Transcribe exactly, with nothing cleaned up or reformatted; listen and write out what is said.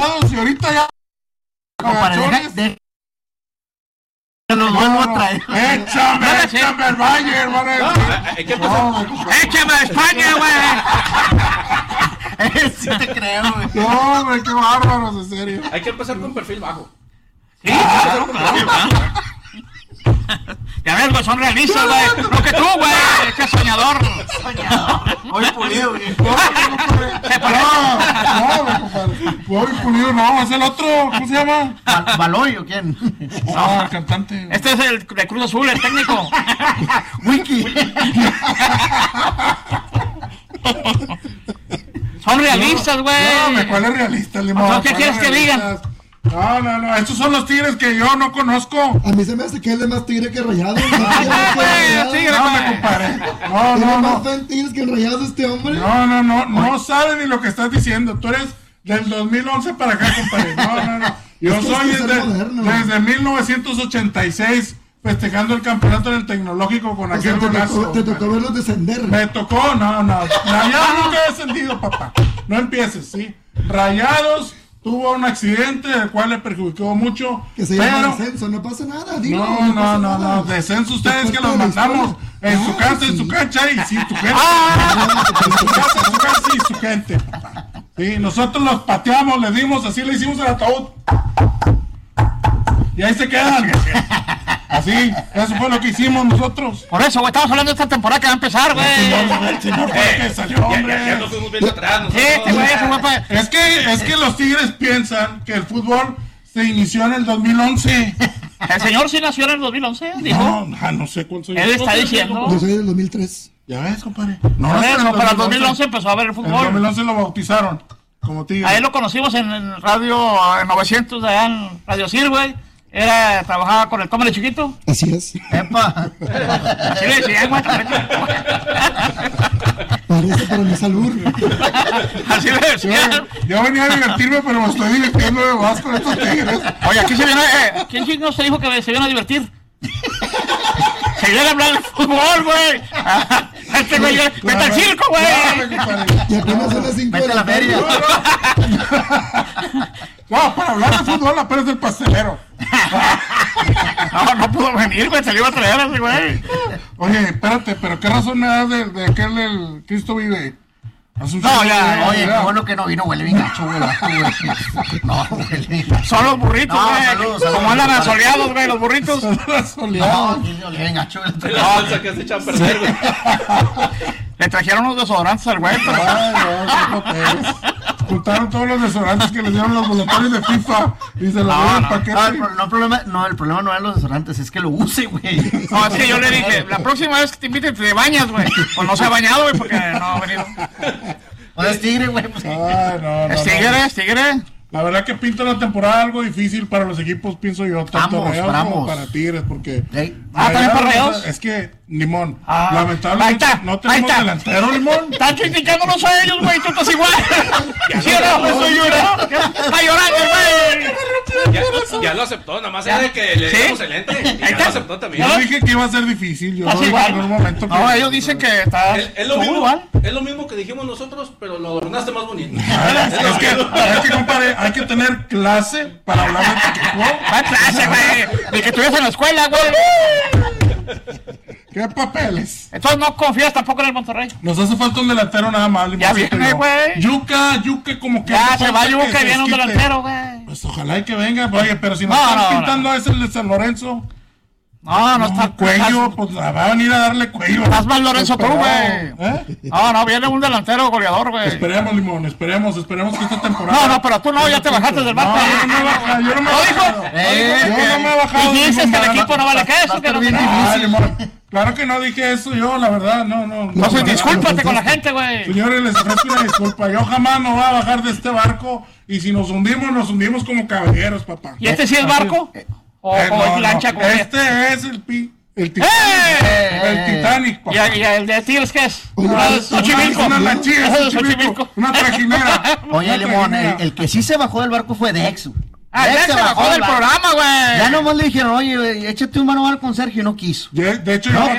y ahorita ya. Compadre, deja, de... los vuelvo a traer. Échame, échame el Bayern, hermano. Échame a España, güey. Sí te creo, güey. No, güey, qué bárbaros, en serio. Hay que empezar con perfil bajo. Sí, claro, claro. Ya ves, güey, son realistas, güey. No que tú, güey. Qué soñador. Soñador. Hoy pulido, güey. No, no, no, compadre. Voy pulido, no, es el otro, ¿cómo se llama? Val- ¿Baloy o quién? No, el cantante. Este es el de Cruz Azul, el técnico. Wiki. Son realistas, güey. No, me cuál es realista, Limón. No, ¿qué ¿Cuál quieres es que digan? realistas? No, no, no, estos son los tigres que yo no conozco. A mí se me hace que él es más tigre que rayado. Más tigre Ah, que güey, Rayados. tigre, No, me güey. compadre. No, Tiene no, más no. fe en tigres que en rayados este hombre. No, no, no, no sabe ni lo que estás diciendo. Tú eres del dos mil once para acá, compadre. No, no, no. Yo Es que soy es que desde, ser moderno. desde mil novecientos ochenta y seis festejando el campeonato en el Tecnológico con O sea, aquel te, golazo. tocó, te tocó verlos descender. Me tocó, no, no. Rayados nunca he descendido, papá. No empieces, ¿sí? Rayados tuvo un accidente del cual le perjudicó mucho. Que se llama pero... descenso, no pasa nada. Dilo, No, pasa no, no, nada. no. Descenso ustedes Es que parte los de la mandamos historia. en su Ah, casa, en sí. su cancha y sí, tu gente. Ah. En su casa, en su casa y su gente. Sí, nosotros los pateamos, les dimos, así le hicimos el ataúd. Y ahí se quedan. Así, eso fue lo que hicimos nosotros. Por eso, güey, estamos hablando de esta temporada que va a empezar, güey. El señor fue el que salió, Ya, hombre. ya, ya nos fuimos viendo atrás. Sí, este güey se fue para... Es que, es que los tigres piensan que el fútbol se inició en el dos mil once. El señor sí nació en el dos mil once, dijo. No, ah, no sé cuánto soy. Él está diciendo. Yo soy del dos mil tres. Ya ves, compadre. No, Por no, eso, para el dos mil once empezó a ver el En el dos mil fútbol. once lo bautizaron como tigre. A él lo conocimos en, en radio en novecientos, allá en Radio Sir, güey. Era, trabajaba con el Tómale Chiquito. Así es. Epa. Así le decían, güey, Tómale Chiquito. Parece para mi salud. Así le Yo, decían. yo venía a divertirme, pero me estoy divirtiendo de más con estos tigres. Oye, aquí se viene, eh, ¿quién chico se dijo que se viene a divertir? Se viene a hablar de fútbol, güey. Este güey, vete al circo, Dale, güey. compadre. Y apenas son las cinco de Vete a la la feria. tarde. No, para hablar de fútbol apenas del pastelero. No, no pudo venir, güey, se le iba a traer a ese güey. Oye, espérate, pero ¿qué razón me das de, de aquel del Cristo Vive? Haz un No, show, ya, güey, Oye, ya. qué bueno que no vino, huele bien gacho, güey. No, huele bien gacho. Son los burritos, No, güey. saludos, Como saludos, andan compadre. asoleados, güey, los burritos. La soleada. No, sí, huele bien gacho. La salsa que se echan a perder, güey. Le trajeron unos desodorantes al güey, pero... Ay, no, qué papeles. Juntaron todos los desodorantes que les dieron los voluntarios de FIFA y se los No, dieron en no. paquete. No, el, pro- no, problema, no, el problema no es los desodorantes, es que lo use, güey. No, es que yo le dije, la próxima vez que te inviten te bañas, güey. Pues no se ha bañado, güey, porque no ha venido. O es tigre, güey. Pues, Ay, no, no, Es no. tigre, es tigre. La verdad que pinta una temporada algo difícil para los equipos, pienso yo, tanto Vamos, Rayados como vamos. para Tigres, porque... Ey. Ah, ¿también para Rayados? Es que, Limón, Ah, lamentablemente ahí está, no ahí tenemos está. delantero, Limón. Están criticándonos a ellos, güey, tú estás igual. ¿Sí o no? Estoy llorando. Está llorando, güey. Ya, ya lo aceptó, nada más era de que le ¿Sí? dimos el ente. Y ya está. lo aceptó también. Yo dije que iba a ser difícil, yo Así dije igual. en un momento que... No, ellos dicen que está... Es, es lo tú mismo, igual. es lo mismo que dijimos nosotros, pero lo adornaste más bonito. Es, es que, es que, compadre, hay que tener clase para hablar de fútbol. Va a clase, güey. De que estuvieras en la escuela, güey. ¿Qué papeles? Entonces no confías tampoco en el Monterrey. Nos hace falta un delantero nada más, Limón. Ya viene, güey. Yuca, Yuca como que... Ya hace se va falta que Yuca y se viene un desquite. delantero, güey. Pues ojalá y que venga, oye, pero si nos No, están no, pintando a ese el de San Lorenzo, No, no está... un cuello, pues va a venir a darle cuello. Estás mal, Lorenzo, tú, güey. ¿Eh? No, no, viene un delantero goleador, güey. Esperemos, Limón, esperemos, esperemos que esta temporada... No, no, pero tú no, ya te bajaste del barco. No, yo no me he bajado, yo no me he ¿No bajado. dijo? Eh, Yo no me he bajado. Y dices Limón, que el nada. equipo no vale queso, que no sé qué. Ay, Limón, claro que no dije eso yo, la verdad, no, no. No, pues no, discúlpate con la gente, güey. Señores, les ofrezco una disculpa. Yo jamás me voy a bajar de este barco y si nos hundimos, nos hundimos como caballeros, papá. ¿Y este sí es barco? ¿O, Eh, o no, es lancha no, con este es el pi, el Titanic. ¡Eh! El Titanic, ¿Y, papá. y el de Tigres qué es? Oye, Ah, una- Xochimilco. Una lanchilla, Ah, un Xochimilco, una trajinera. Oye, Una Limón, el, trajinera. el que sí se bajó del barco fue Dex. Ah, ya se bajó del barco. programa, güey. Ya nomás le dijeron, oye, güey, échate un manual con Sergio y no quiso. De, de hecho, No, yo